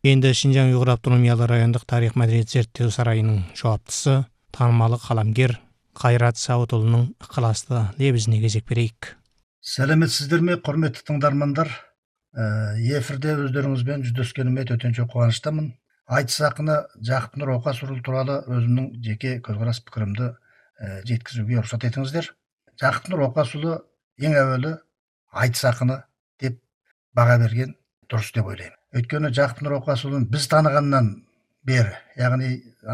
Енді Шинжаң Уйғур автономиялы райондық тарих мәдениет зерттеу сарайының жауаптысы, танымалы қаламгер Қайрат Сауытұлының ықыласты лебізіне кезек берейік. Сәлеметсіздер ме, құрметті тыңдармандар? Эфирде өздеріңізбен жүздескеніме төтенше қуаныштамын. Айтыс ақыны Жақып Нұр Оқасұлы туралы өзімнің жеке көзқарас пікірімді жеткізуге рұқсат етіңіздер. Жақып Нұр Оқасұлы ең әуелі айтыс ақыны деп баға берген дұрыс деп ойлаймын. Өйткені Жақып Нұр Оқасұлын біз танығаннан бері, яғни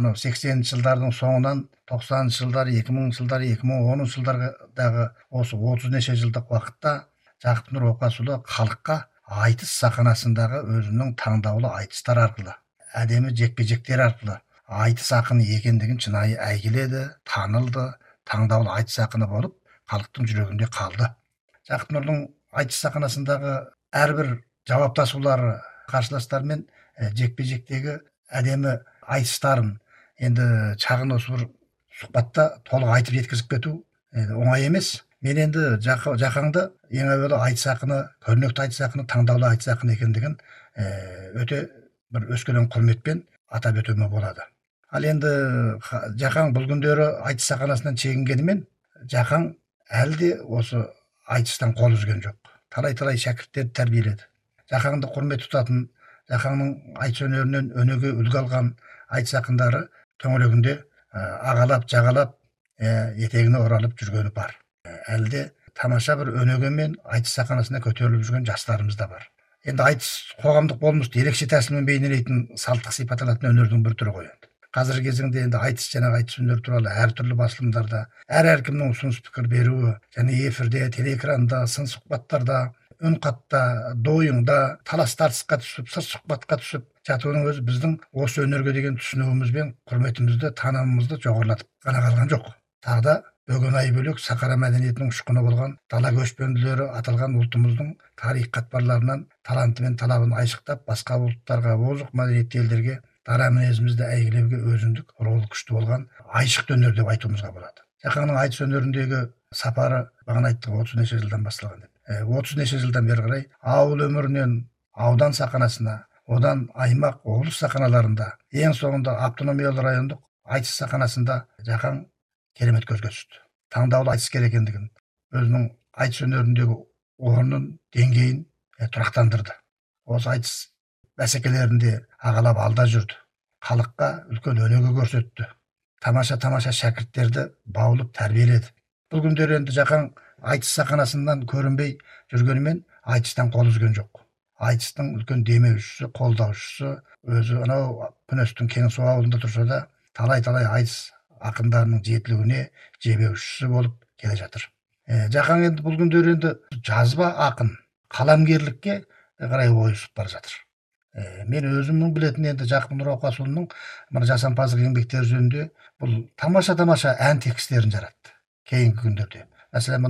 80-ші жылдардың соңынан 90-ші жылдары, 2000 жылдары, 2010 жылдардағы осы 30 неше жылдық уақытта Жақып Нұр Оқасұлы халыққа айтыс сахнасындағы өзінің таңдаулы айтыстар арқылы, әдемі жекпе-жектер арқылы айтыс ақыны екендігін шынайы әйгіледі, танылды, таңдаулы айтыс ақыны болып халықтың жүрегінде қалды. Жақып Нұрдың айтыс сахнасындағы әрбір жауаптасулары қарсыластармен жекпе-жектегі әдемі айтыстарын енді шағын осы бір сұхбатта толық айтып жеткізіп кету оңай емес. Мен енді Жақаңды ең әуелі айтыс ақыны, көрнекті айтыс ақыны, таңдаулы айтыс ақыны екендігін өте бір өскелең құрметпен атап өтуіме болады. Ал енді Жақаң бұл күндері айтыс сахнасынан шегінгенімен, Жақаң әлі де осы айтыстан қол үзген жоқ. Талай-талай шәкірттерді тәрбиеледі. Жақаңды құрмет тұтатын, Жақаңның айтыс өнерінен өнеге үлгі алған айтыс ақындары төңірегінде ағалап, жағалап, етегіне оралып жүргені бар. Әлі де тамаша бір өнегемен айтыс сахнасына көтеріліп жүрген жастарымыз да бар. Енді айтыс қоғамдық болмысты ерекше тәсілмен бейнелейтін, салттық сипатталатын өнердің бір түрі ғой енді. Қазіргі кезеңде енді айтыс өнері туралы әртүрлі басылымдарда әркімнің ұсыныс пікір беруі, және эфирде, телеэкранда, сын сұхбаттарда, үн қатта, дойыңда, талас тартысқа түсіп, сыр сұхбатқа түсіп жатуының өзі біздің осы өнерге деген түсінігіміз бен құрметімізді, танымымызды жоғарылатып қана қалған жоқ. Тағы да бөгенай бөлек сахара мәдениетінің ұшқыны болған дала көшпенділері аталған ұлтымыздың тарих қатпарларынан таланты мен талабын айшықтап, басқа ұлттарға, озық мәдениетті елдерге дара мінезімізді әйгілеуге өзіндік ролі күшті болған айшықты өнер деп айтуымызға болады. Жақаңның айтыс өнеріндегі сапары бағана айттық 30 неше жылдан басталған деп. 30 неше жылдан бері қарай ауыл өмірінен аудан сахнасына, одан аймақ, облыс сахналарында, ең соңында автономиялы райондық айтыс сахнасында Жақаң керемет көзге түсті. Таңдаулы айтыскер екендігін, өзінің айтыс өнеріндегі орнын, деңгейін тұрақтандырды. Осы айтыс бәсекелерінде ағалап алда жүрді. Халыққа үлкен өнеге көрсетті. Тамаша шәкірттерді баулып тәрбиеледі. Бұл күндері енді Жақаң айтыс сахнасынан көрінбей жүргенімен айтыстан қол үзген жоқ. Айтыстың үлкен демеушісі, қолдаушысы, өзі анау Күнестің Кеңсу ауылында тұрса да, талай-талай айтыс ақындарының жетілуіне жебеушісі болып келе жатыр. Жақаң енді бұл күндері енді жазба ақын, қаламгерлікке қарай ойысып бара жатыр. Мен өзімнің білетін енді Жақып Нұр Оқасұлының жасампаздық еңбектері жөнінде бұл тамаша ән текстерін жаратты кейінгі күндерде. Мәселен,